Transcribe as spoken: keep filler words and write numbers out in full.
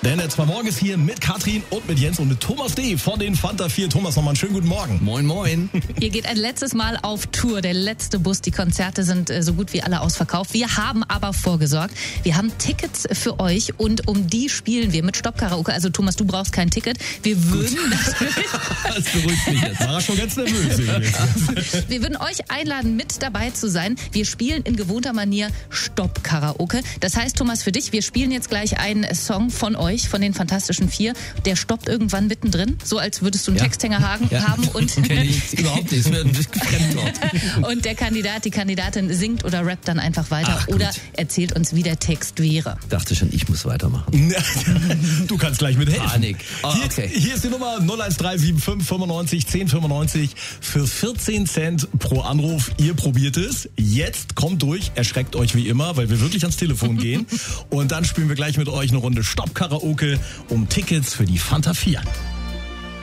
Denn der zwei Morgen ist hier mit Katrin und mit Jens und mit Thomas D. von den Fanta vier. Thomas, nochmal einen schönen guten Morgen. Moin, moin. Ihr geht ein letztes Mal auf Tour, der letzte Bus. Die Konzerte sind äh, so gut wie alle ausverkauft. Wir haben aber vorgesorgt. Wir haben Tickets für euch und um die spielen wir mit Stopp-Karaoke. Also Thomas, du brauchst kein Ticket. Wir würden natürlich... Das beruhigt mich jetzt. War schon ganz nervös. Wir würden euch einladen, mit dabei zu sein. Wir spielen in gewohnter Manier Stopp-Karaoke. Das heißt, Thomas, für dich, wir spielen jetzt gleich einen Song von euch, von den Fantastischen Vier. Der stoppt irgendwann mittendrin, so als würdest du einen Ja. Texthänger haben. Ja. haben und Kenn ich überhaupt nicht. Es wird ein Fremdwort. Und der Kandidat, die Kandidatin singt oder rappt dann einfach weiter Ach, gut. oder erzählt uns, wie der Text wäre. Dachte schon, ich muss weitermachen. Du kannst gleich mithelfen. Panik. Oh, hier, okay. hier ist die Nummer null eins drei sieben fünf fünfundneunzig zehn fünfundneunzig für vierzehn Cent pro Anruf. Ihr probiert es. Jetzt kommt durch, erschreckt euch wie immer, weil wir wirklich ans Telefon gehen. Und dann spielen wir gleich mit euch eine Runde Stopp-Karaoke um Tickets für die Fanta vier.